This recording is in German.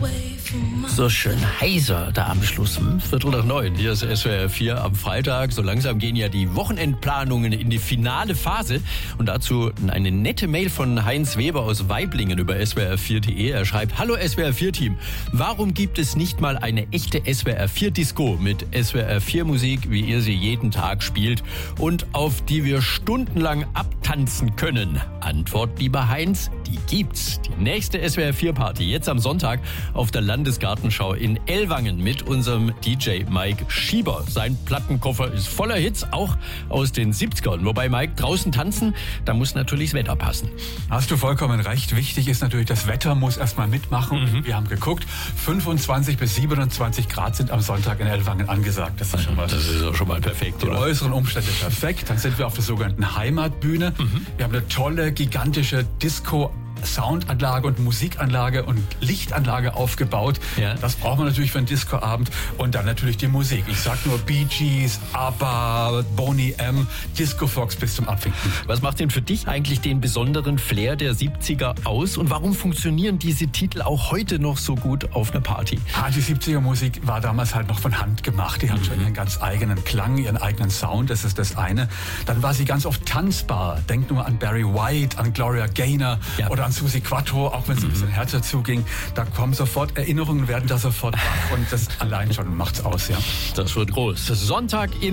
So schön heiser da am Schluss. 8:45. Hier ist SWR 4 am Freitag. So langsam gehen ja die Wochenendplanungen in die finale Phase. Und dazu eine nette Mail von Heinz Weber aus Waiblingen über swr4.de. Er schreibt: Hallo SWR 4 Team. Warum gibt es nicht mal eine echte SWR 4 Disco mit SWR 4 Musik, wie ihr sie jeden Tag spielt und auf die wir stundenlang abtanzen können? Antwort, lieber Heinz, die gibt's. Die nächste SWR 4 Party jetzt am Sonntag auf der Landesgartenschau in Ellwangen mit unserem DJ Mike Schieber. Sein Plattenkoffer ist voller Hits, auch aus den 70ern. Wobei, Mike, draußen tanzen, da muss natürlich das Wetter passen. Hast du vollkommen recht. Wichtig ist natürlich, das Wetter muss erstmal mitmachen. Wir haben geguckt, 25 bis 27 Grad sind am Sonntag in Ellwangen angesagt. Das ist auch schon mal perfekt, die oder? äußeren Umstände perfekt. Dann sind wir auf der sogenannten Heimatbühne. Wir haben eine tolle, gigantische Soundanlage und Musikanlage und Lichtanlage aufgebaut. Ja. Das braucht man natürlich für einen Discoabend. Und dann natürlich die Musik. Ich sag nur Bee Gees, ABBA, Boney M, Disco Fox bis zum Abwinken. Was macht denn für dich eigentlich den besonderen Flair der 70er aus? Und warum funktionieren diese Titel auch heute noch so gut auf einer Party? Die 70er Musik war damals halt noch von Hand gemacht. Die haben schon ihren ganz eigenen Klang, ihren eigenen Sound. Das ist das eine. Dann war sie ganz oft tanzbar. Denk nur an Barry White, an Gloria Gaynor oder an Suzi Quatro, auch wenn es ein bisschen härter zuging. Da kommen sofort Erinnerungen, werden da sofort wach und das allein schon macht's aus, ja. Das wird groß. Sonntag in